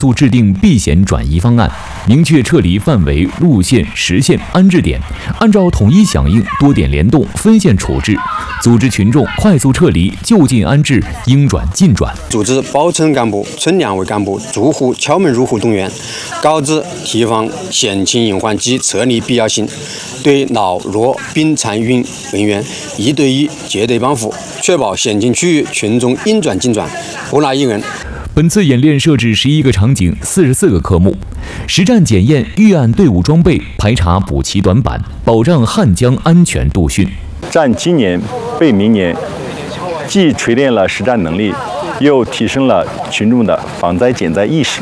速制定避险转移方案，明确撤离范围、路线、时限、安置点，按照统一响应、多点联动、分线处置，组织群众快速撤离、就近安置，应转尽转。 组织包村干部、村两委干部逐户敲门入户动员，告知提防险情隐患及撤离必要性，对老弱病残孕人员1对1结对帮扶，确保险情区域群众应转尽转，不落一人。 本次演练设置11个场景，44个科目，实战检验预案队伍装备，排查补齐短板，保障汉江安全度汛。 战今年备明年，既锤炼了实战能力，又提升了群众的防灾减灾意识。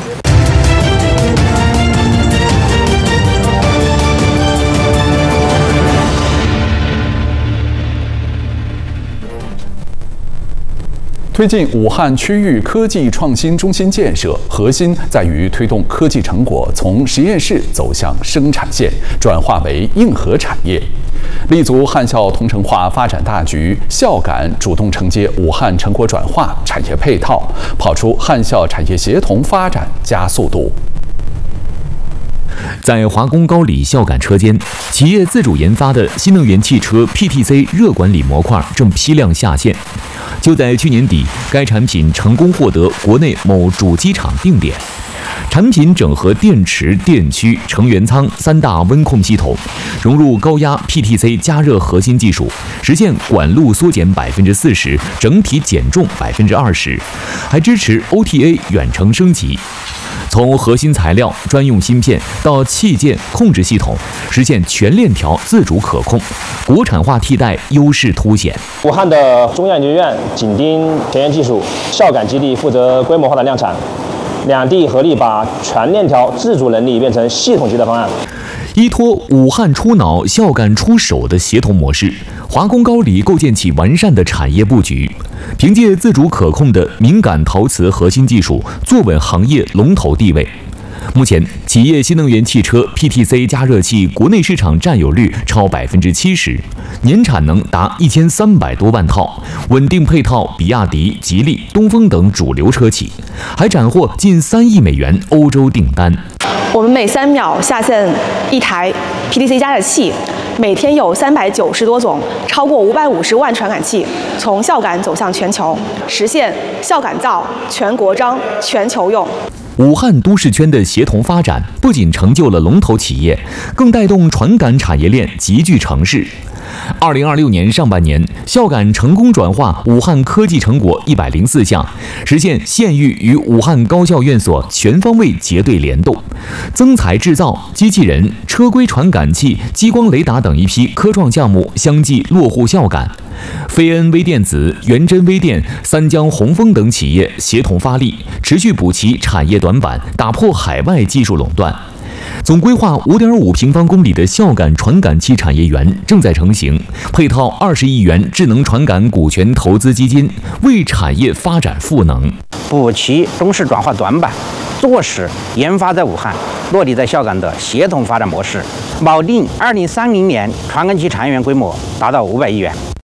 推进武汉区域科技创新中心建设，核心在于推动科技成果从实验室走向生产线，转化为硬核产业。立足汉校同城化发展大局，校感主动承接武汉成果转化产业配套，跑出汉校产业协同发展加速度。 在华工高里校感车间，企业自主研发的新能源汽车 PTC 热管理模块正批量下线。就在去年底，该产品成功获得国内某主机厂定点。产品整合电池、电驱、成员舱3大温控系统，融入高压 PTC 加热核心技术，实现管路缩减40%，整体减重20%，还支持 OTA 远程升级。从核心材料、专用芯片到器件控制系统，实现全链条自主可控，国产化替代优势凸显。 武汉的中央研究院紧盯前沿技术，校感基地负责规模化的量产，两地合力把全链条自主能力变成系统级的方案。 依托武汉出脑、校感出手的协同模式，华工高里构建起完善的产业布局，凭借自主可控的敏感陶瓷核心技术，坐稳行业龙头地位。目前，企业新能源汽车 PTC 加热器国内市场占有率超70%，年产能达1300多万套，稳定配套比亚迪、吉利、东风等主流车企，还斩获近3亿美元欧洲订单。 我们每3秒下线1台 PTC 加热器，每天有390多种，超过550万传感器从校感走向全球，实现校感造、全国章、全球用。 武汉都市圈的协同发展，不仅成就了龙头企业，更带动传感产业链集聚城市。2026年上半年，校感成功转化武汉科技成果104项，实现县域与武汉高校院所全方位结对联动，增材制造、机器人、车规传感器、激光雷达等一批科创项目相继落户校感。飞恩微电子、元真微电、三江宏丰等企业协同发力，持续补齐产业短板，打破海外技术垄断。总规划5.5平方公里的校感传感器产业园正在成型，配套20亿元智能传感股权投资基金，为产业发展赋能， 补齐中式转化短板，落实研发在武汉、落地在校感的协同发展模式，锚定2030年传感器产业园规模达到500亿元。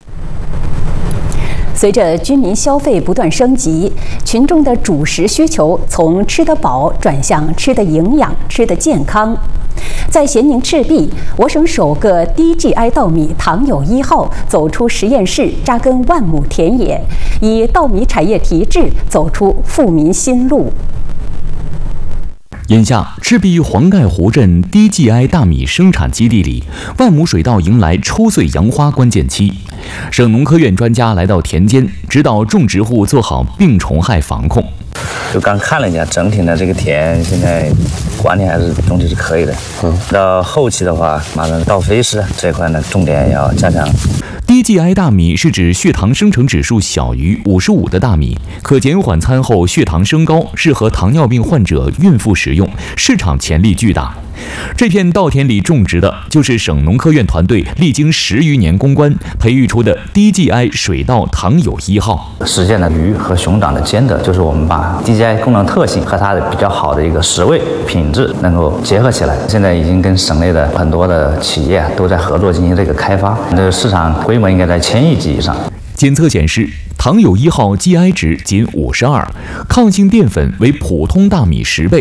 随着居民消费不断升级，群众的主食需求从吃得饱转向吃得营养、吃得健康。在咸宁赤壁，我省首个低 GI 稻米糖友1号走出实验室，扎根万亩田野，以稻米产业提质走出富民新路。 眼下，赤壁黄盖湖镇低 GI 大米生产基地里，万亩水稻迎来抽穗扬花关键期。省农科院专家来到田间，指导种植户做好病虫害防控。 就刚看了一下整体的这个田，现在管理还是总体是可以的。到后期的话，马上到飞时这一块呢，重点要加强。 低 GI 大米是指血糖生成指数小于55的大米，可减缓餐后血糖升高，适合糖尿病患者、孕妇食用，市场潜力巨大。这片稻田里种植的就是省农科院团队历经10余年攻关培育出的低 GI 水稻糖友1号， 实现了鱼和熊掌的兼得，就是我们把 DGI 功能特性和它的比较好的一个食味品质能够结合起来。现在已经跟省内的很多的企业都在合作进行这个开发，这个市场规模应该在1000亿级以上。 检测显示，糖友1号 GI 值仅52，抗性淀粉为普通大米10倍，